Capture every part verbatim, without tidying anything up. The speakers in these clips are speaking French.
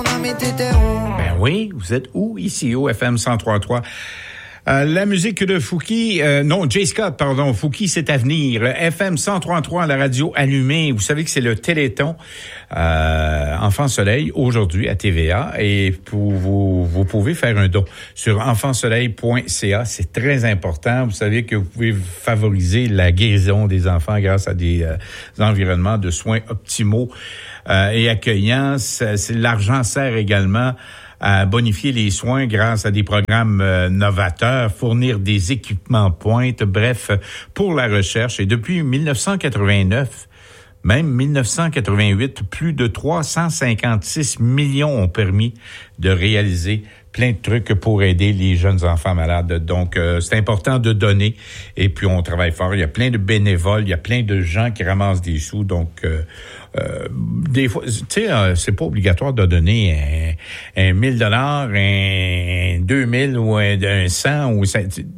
Ben oui, vous êtes où? Ici, au F M cent trois virgule trois. Euh, la musique de Fouki, euh, non, Jay Scott, pardon, Fouki, c'est à venir. F M cent trois virgule trois, la radio allumée. Vous savez que c'est le Téléthon euh, Enfant Soleil aujourd'hui à T V A et pour, vous, vous pouvez faire un don sur enfant soleil point c a. C'est très important. Vous savez que vous pouvez favoriser la guérison des enfants grâce à des, euh, des environnements de soins optimaux euh, et accueillants. C'est, c'est, l'argent sert également à bonifier les soins grâce à des programmes euh, novateurs, fournir des équipements pointe, bref, pour la recherche. Et depuis dix-neuf cent quatre-vingt-neuf, même dix-neuf cent quatre-vingt-huit, plus de trois cent cinquante-six millions ont permis de réaliser plein de trucs pour aider les jeunes enfants malades. Donc, euh, c'est important de donner. Et puis, on travaille fort. Il y a plein de bénévoles. Il y a plein de gens qui ramassent des sous. Donc, euh, euh, des fois, tu sais, euh, c'est pas obligatoire de donner un, un mille dollars, un deux mille ou un, un cent ou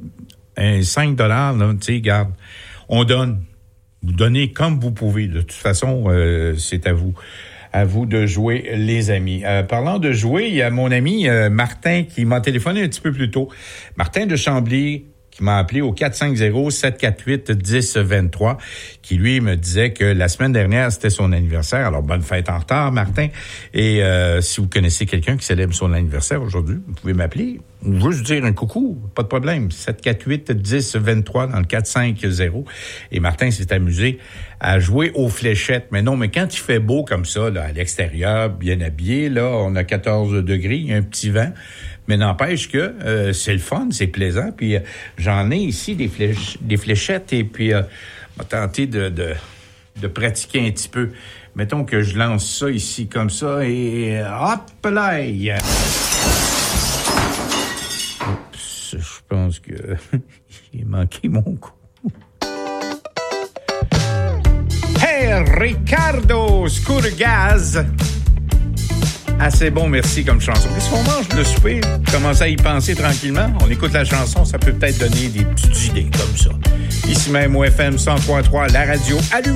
un cinq dollars. Tu sais, garde, on donne. Vous donnez comme vous pouvez. De toute façon, euh, c'est à vous. À vous de jouer, les amis. Euh, parlant de jouer, il y a mon ami euh, Martin qui m'a téléphoné un petit peu plus tôt. Martin de Chambly, qui m'a appelé au quatre cinq zéro, sept quatre huit, un zéro deux trois, qui lui me disait que la semaine dernière, c'était son anniversaire. Alors, bonne fête en retard, Martin. Et euh, si vous connaissez quelqu'un qui célèbre son anniversaire aujourd'hui, vous pouvez m'appeler ou juste dire un coucou, pas de problème. sept quatre huit, un zéro deux trois dans le quatre cinq zéro. Et Martin s'est amusé à jouer aux fléchettes. Mais non, mais quand il fait beau comme ça, là, à l'extérieur, bien habillé, là, on a quatorze degrés, il y a un petit vent. Mais n'empêche que euh, c'est le fun, c'est plaisant. Puis euh, j'en ai ici des, flèches, des fléchettes et puis euh, on va tenter de, de, de pratiquer un petit peu. Mettons que je lance ça ici comme ça et hop là! Oups, je pense que j'ai manqué mon coup. Hey, Ricardo Scourgaz! Assez bon, merci comme chanson. Qu'est-ce qu'on mange le souper? Commencez à y penser tranquillement. On écoute la chanson, ça peut peut-être donner des petites idées comme ça. Ici même au F M cent trois virgule trois, la radio allumée.